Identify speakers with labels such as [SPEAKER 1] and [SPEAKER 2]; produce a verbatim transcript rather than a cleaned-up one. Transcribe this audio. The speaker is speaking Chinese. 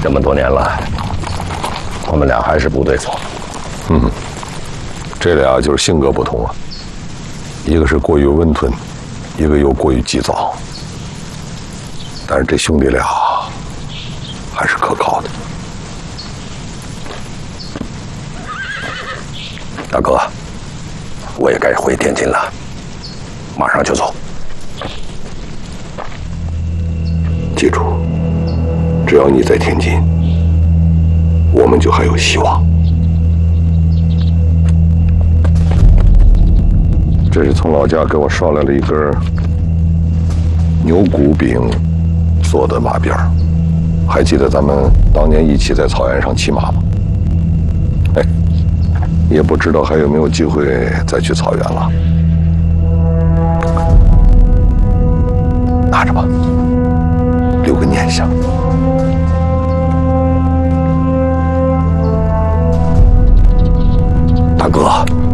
[SPEAKER 1] 这么多年了，我们俩还是不对付。
[SPEAKER 2] 嗯，这俩就是性格不同啊，一个是过于温吞，一个又过于急躁。但是这兄弟俩还是可靠的。
[SPEAKER 1] 大哥，我也该回天津了，马上就走。
[SPEAKER 2] 记住，只要你在天津，我们就还有希望。这是从老家给我捎来了一根牛骨饼做的马鞭儿，还记得咱们当年一起在草原上骑马吗？哎，也不知道还有没有机会再去草原了。拿着吧，留个念想。
[SPEAKER 1] 大哥。